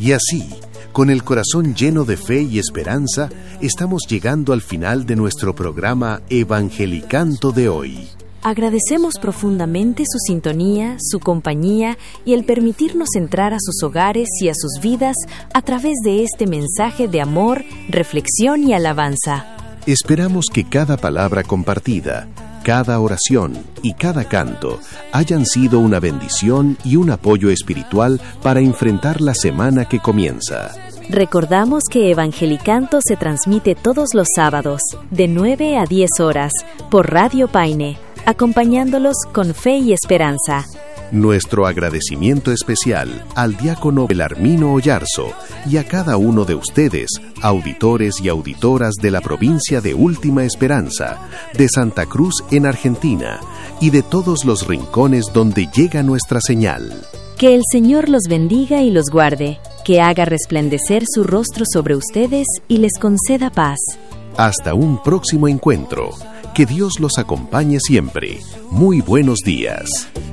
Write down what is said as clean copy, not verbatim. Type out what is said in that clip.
Y así, con el corazón lleno de fe y esperanza, estamos llegando al final de nuestro programa Evangelicanto de hoy. Agradecemos profundamente su sintonía, su compañía y el permitirnos entrar a sus hogares y a sus vidas a través de este mensaje de amor, reflexión y alabanza. Esperamos que cada palabra compartida, cada oración y cada canto hayan sido una bendición y un apoyo espiritual para enfrentar la semana que comienza. Recordamos que Evangelicanto se transmite todos los sábados, de 9 a 10 horas, por Radio Paine, acompañándolos con fe y esperanza. Nuestro agradecimiento especial al diácono Belarmino Oyarzo y a cada uno de ustedes, auditores y auditoras de la provincia de Última Esperanza, de Santa Cruz en Argentina y de todos los rincones donde llega nuestra señal. Que el Señor los bendiga y los guarde, que haga resplandecer su rostro sobre ustedes y les conceda paz. Hasta un próximo encuentro. Que Dios los acompañe siempre. Muy buenos días.